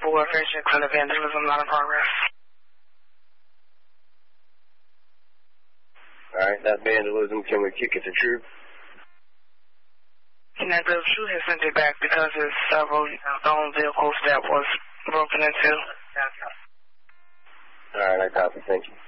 for warfare checks and evangelism not in progress. Alright, that vandalism, can we kick it to Troop? Now, the Troop has sent it back because there's several owned vehicles that was broken into. Alright, I copy. Thank you.